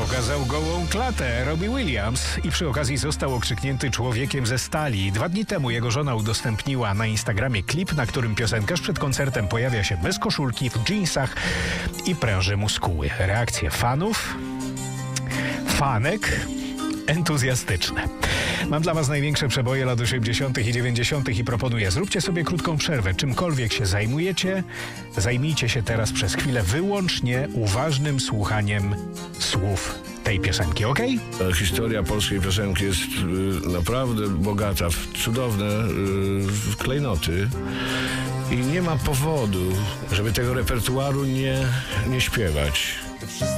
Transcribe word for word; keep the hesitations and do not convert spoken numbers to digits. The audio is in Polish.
Pokazał gołą klatę Robbie Williams i przy okazji został okrzyknięty człowiekiem ze stali. Dwa dni temu jego żona udostępniła na Instagramie klip, na którym piosenkarz przed koncertem pojawia się bez koszulki, w dżinsach i pręży muskuły. Reakcje fanów, fanek entuzjastyczne. Mam dla was największe przeboje lat osiemdziesiątych i dziewięćdziesiątych i proponuję, zróbcie sobie krótką przerwę. Czymkolwiek się zajmujecie, zajmijcie się teraz przez chwilę wyłącznie uważnym słuchaniem słów tej piosenki, ok? Historia polskiej piosenki jest y, naprawdę bogata w cudowne y, klejnoty i nie ma powodu, żeby tego repertuaru nie, nie śpiewać.